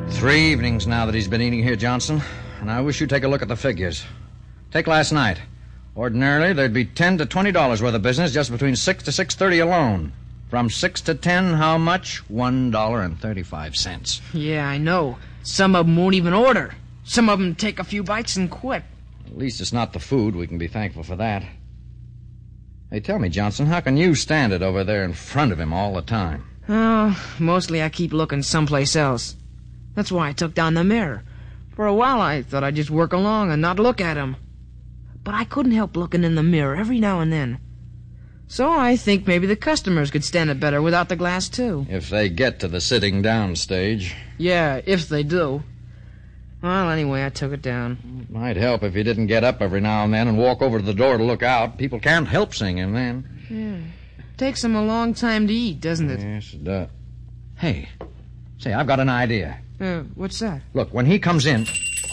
3 evenings now that he's been eating here, Johnson. And I wish you'd take a look at the figures. Take last night. Ordinarily, there'd be $10 to $20 worth of business just between 6 to 6:30 alone. From 6 to 10, how much? $1.35. Yeah, I know. Some of them won't even order. Some of them take a few bites and quit. At least it's not the food. We can be thankful for that. Hey, tell me, Johnson, how can you stand it over there in front of him all the time? Oh, mostly I keep looking someplace else. That's why I took down the mirror. For a while I thought I'd just work along and not look at him. But I couldn't help looking in the mirror every now and then. So I think maybe the customers could stand it better without the glass, too. If they get to the sitting down stage. Yeah, if they do. Well, anyway, I took it down. It might help if you didn't get up every now and then and walk over to the door to look out. People can't help singing then. Yeah. Takes them a long time to eat, doesn't it? Yes, it does. Hey, say, I've got an idea. What's that? Look, when he comes in...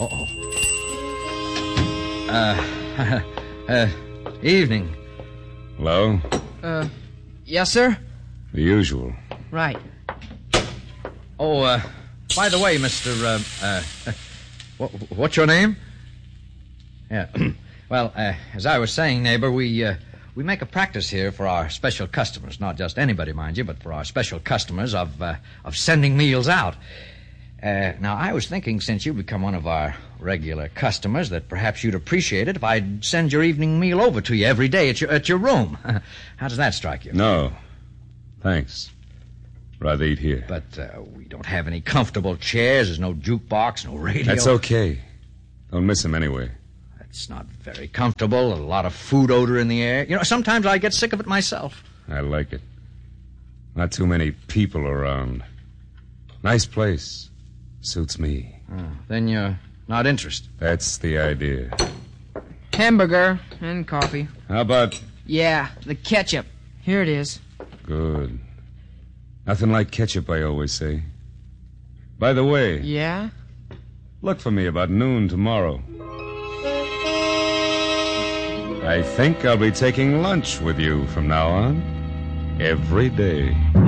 Evening. Hello? Yes, sir? The usual. Right. Oh, by the way, Mr. What's your name? Yeah. Well, as I was saying, neighbor, we make a practice here for our special customers. Not just anybody, mind you, but for our special customers of sending meals out. Now, I was thinking, since you've become one of our regular customers, that perhaps you'd appreciate it if I'd send your evening meal over to you every day at your room. How does that strike you? No. Thanks. Rather eat here. But we don't have any comfortable chairs. There's no jukebox, no radio. That's okay. Don't miss him anyway. It's not very comfortable. A lot of food odor in the air. You know, sometimes I get sick of it myself. I like it. Not too many people around. Nice place. Suits me. Then you're not interested. That's the idea. Hamburger and coffee. How about... Yeah, the ketchup. Here it is. Good. Nothing like ketchup, I always say. By the way... Yeah? Look for me about noon tomorrow. I think I'll be taking lunch with you from now on. Every day.